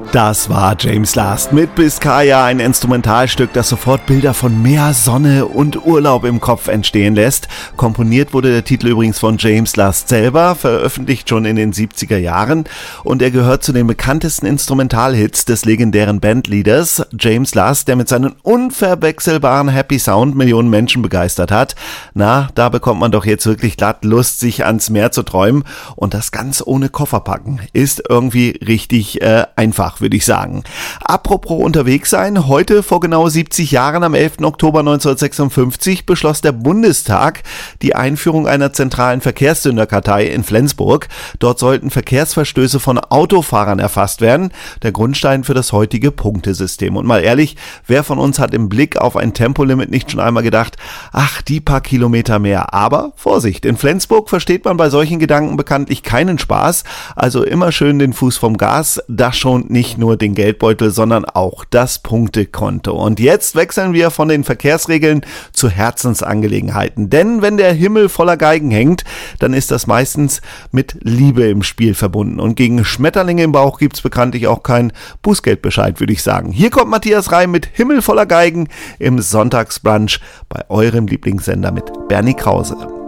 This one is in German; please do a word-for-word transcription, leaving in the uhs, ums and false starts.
Das war James Last mit Biscaya, ein Instrumentalstück, das sofort Bilder von Meer, Sonne und Urlaub im Kopf entstehen lässt. Komponiert wurde der Titel übrigens von James Last selber, veröffentlicht schon in den siebziger Jahren, und er gehört zu den bekanntesten Instrumentalhits des legendären Bandleaders James Last, der mit seinem unverwechselbaren Happy Sound Millionen Menschen begeistert hat. Na, da bekommt man doch jetzt wirklich glatt Lust, sich ans Meer zu träumen, und das ganz ohne Koffer packen. Ist irgendwie richtig äh, einfach, würde ich sagen. Apropos unterwegs sein, heute vor genau siebzig Jahren, am elften Oktober neunzehnhundertsechsundfünfzig, beschloss der Bundestag die Einführung einer zentralen Verkehrssünderkartei in Flensburg. Dort sollten Verkehrsverstöße von Autofahrern erfasst werden, der Grundstein für das heutige Punktesystem. Und mal ehrlich, wer von uns hat im Blick auf ein Tempolimit nicht schon einmal gedacht, ach, die paar Kilometer mehr. Aber Vorsicht, in Flensburg versteht man bei solchen Gedanken bekanntlich keinen Spaß, also immer schön den Fuß vom Gas, das schont nicht nur den Geldbeutel, sondern auch das Punktekonto. Und jetzt wechseln wir von den Verkehrsregeln zu Herzensangelegenheiten. Denn wenn der Himmel voller Geigen hängt, dann ist das meistens mit Liebe im Spiel verbunden. Und gegen Schmetterlinge im Bauch gibt's bekanntlich auch keinen Bußgeldbescheid, würde ich sagen. Hier kommt Matthias Reim mit Himmel voller Geigen im Sonntagsbrunch bei eurem Lieblingssender mit Bernie Krause.